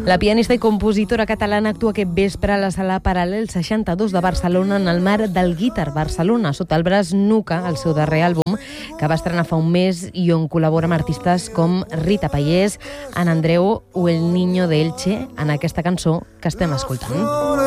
La pianista i compositora catalana actua aquest vespre a la Sala Paral·lel 62 de Barcelona en el marc del Guitar Barcelona, sota el braç Nuca, el seu darrer àlbum, que va estrenar fa un mes i on col·labora amb artistes com Rita Payés, Ana Andreu o El Niño de Elche en aquesta cançó que estem escoltant.